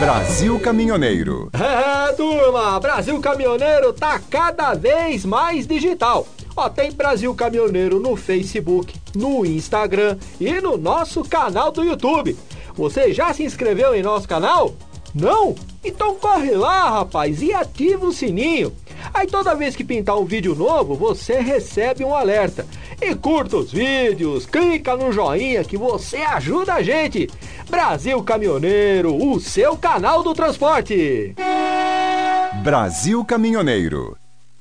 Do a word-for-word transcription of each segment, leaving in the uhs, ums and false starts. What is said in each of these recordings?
Brasil Caminhoneiro. É, turma, Brasil Caminhoneiro tá cada vez mais digital. Ó, tem Brasil Caminhoneiro no Facebook, no Instagram e no nosso canal do YouTube. Você já se inscreveu em nosso canal? Não? Então corre lá, rapaz, e ativa o sininho. Aí toda vez que pintar um vídeo novo, você recebe um alerta. E curta os vídeos, clica no joinha que você ajuda a gente. Brasil Caminhoneiro, o seu canal do transporte. Brasil Caminhoneiro.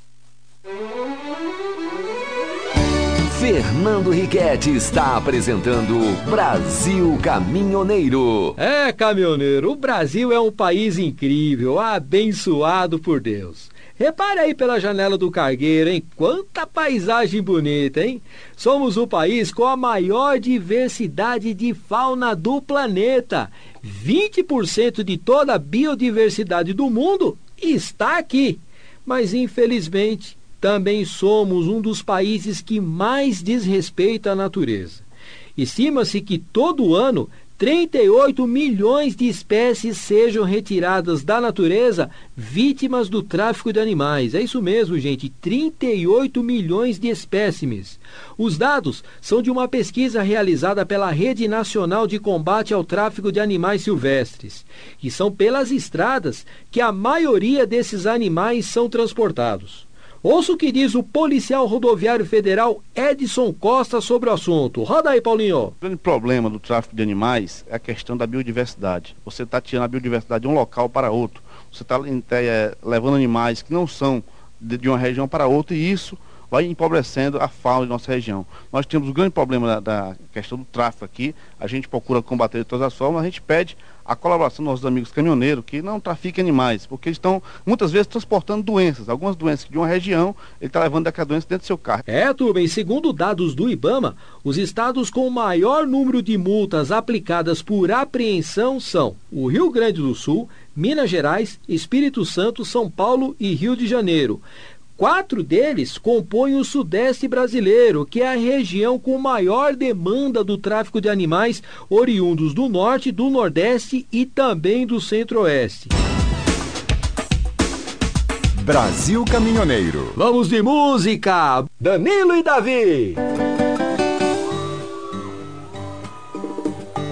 Fernando Riquetti está apresentando Brasil Caminhoneiro. É, caminhoneiro, o Brasil é um país incrível, abençoado por Deus. Repare aí pela janela do cargueiro, hein? Quanta paisagem bonita, hein? Somos o país com a maior diversidade de fauna do planeta. vinte por cento de toda a biodiversidade do mundo está aqui. Mas, infelizmente, também somos um dos países que mais desrespeita a natureza. Estima-se que todo ano trinta e oito milhões de espécies sejam retiradas da natureza vítimas do tráfico de animais. É isso mesmo, gente, trinta e oito milhões de espécimes. Os dados são de uma pesquisa realizada pela Rede Nacional de Combate ao Tráfico de Animais Silvestres. E são pelas estradas que a maioria desses animais são transportados. Ouça o que diz o policial rodoviário federal Edson Costa sobre o assunto. Roda aí, Paulinho. O grande problema do tráfico de animais é a questão da biodiversidade. Você está tirando a biodiversidade de um local para outro. Você está é, levando animais que não são de, de uma região para outra, e isso vai empobrecendo a fauna de nossa região. Nós temos um grande problema da, da questão do tráfico aqui. A gente procura combater de todas as formas, a gente pede a colaboração dos nossos amigos caminhoneiros que não trafiquem animais, porque eles estão muitas vezes transportando doenças, algumas doenças de uma região, ele está levando daquela doença dentro do seu carro. É, turma, e segundo dados do IBAMA, os estados com o maior número de multas aplicadas por apreensão são o Rio Grande do Sul, Minas Gerais, Espírito Santo, São Paulo e Rio de Janeiro. Quatro deles compõem o Sudeste brasileiro, que é a região com maior demanda do tráfico de animais oriundos do Norte, do Nordeste e também do Centro-Oeste. Brasil Caminhoneiro. Vamos de música! Danilo e Davi!